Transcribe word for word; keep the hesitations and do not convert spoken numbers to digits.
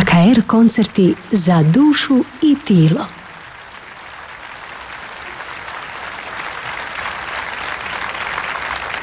H K R koncerti za dušu i tijelo.